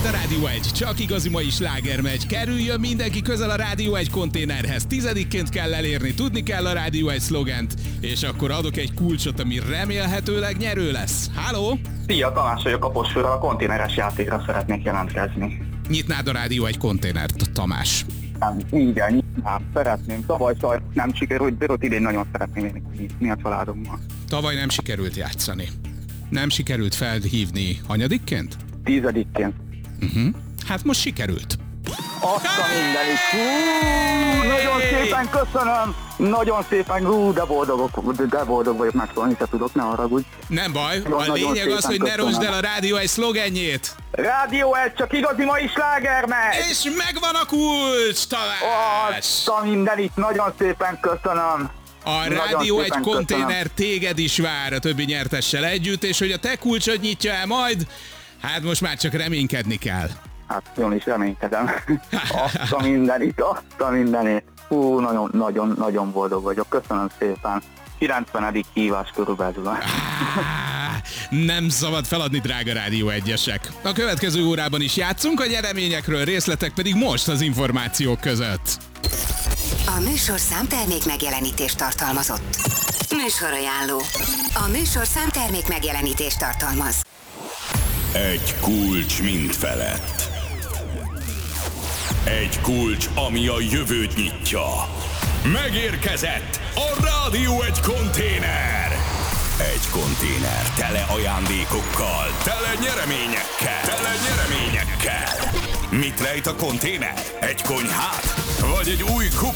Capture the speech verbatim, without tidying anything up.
itt a Rádió egy, csak igazi mai sláger megy. Kerüljön mindenki közel a Rádió egy konténerhez. Tizedikként kell elérni, tudni kell a Rádió egy szlogent, és akkor adok egy kulcsot, ami remélhetőleg nyerő lesz. Háló? Szia, Tamás vagyok, Kaposvőről, a konténeres játékra szeretnék jelentkezni. Nyitnád a Rádió egy konténert, Tamás? Nem, igen, nyitnám, szeretném. Tavaly sajnos nem sikerült, de ott idén nagyon szeretném nyitni a családommal. Tavaly nem sikerült játszani. Nem sikerült felhívni hanyadikként? Tízedikként. Uh-huh. Hát most sikerült. Azt a mindenit. Hú, nagyon szépen köszönöm. Nagyon szépen, hú, de boldogok, de boldog vagyok, megszólni se tudok, ne haragudj. Nem baj, Nagyon, a lényeg az, hogy ne köszönöm. rosd el a Rádió egy szlogenjét. Rádió egy, csak igazi mai sláger megy. És megvan a kulcs, Tamás! Azt a mindenit, nagyon szépen köszönöm. A Nagyon Rádió egy szépen konténer köszönöm. téged is vár a többi nyertessel együtt, és hogy a te kulcsod nyitja el majd, hát most már csak reménykedni kell. Hát jól is reménykedem. Azt a mindenit, azt a mindenit. Hú, nagyon, nagyon, nagyon boldog vagyok. Köszönöm szépen. kilencvenedik hívás körülbelül. Á, nem szabad feladni, drága Rádió egyesek. A következő órában is játszunk, a nyereményekről, részletek pedig most az információk között. A műsorszám termék megjelenítést tartalmazott. Műsorajánló. A műsorszám termék megjelenítést tartalmaz. Egy kulcs mind felett. Egy kulcs, ami a jövőt nyitja. Megérkezett a Rádió egy konténer. Egy konténer tele ajándékokkal, tele nyereményekkel, tele nyereményekkel. Mit rejt a konténer? Egy konyhát? Vagy egy új kup